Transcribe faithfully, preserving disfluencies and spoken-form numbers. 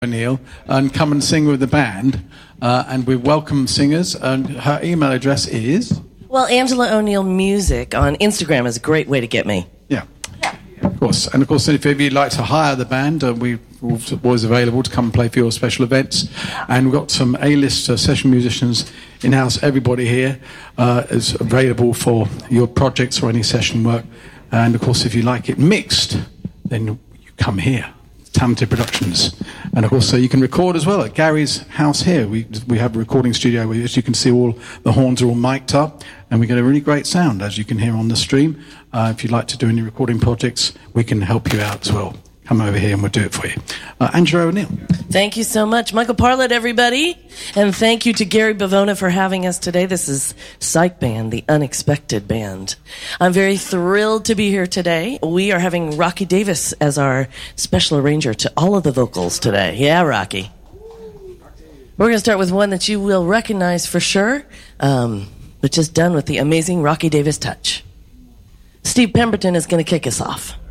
O'Neill and come and sing with the band, uh, and we welcome singers, and her email address is... Well, Angela O'Neill Music on Instagram is a great way to get me. Yeah, of course. And of course, if you'd like to hire the band, uh, we're always available to come and play for your special events. And we've got some A-list uh, session musicians in-house. Everybody here uh, is available for your projects or any session work. And of course, if you like it mixed, then you come here. Talented Productions. And of course, so you can record as well at Gary's house here. We we have a recording studio where, as you can see, all the horns are all mic'd up, and we get a really great sound, as you can hear on the stream. Uh, if you'd like to do any recording projects, we can help you out as well. Come over here and we'll do it for you. Uh, Angela O'Neill. Thank you so much. Michael Parlett, everybody. And thank you to Gary Bavona for having us today. This is Psych Band, the Unexpected Band. I'm very thrilled to be here today. We are having Rocky Davis as our special arranger to all of the vocals today. Yeah, Rocky. We're going to start with one that you will recognize for sure, um, but just done with the amazing Rocky Davis touch. Steve Pemberton is going to kick us off.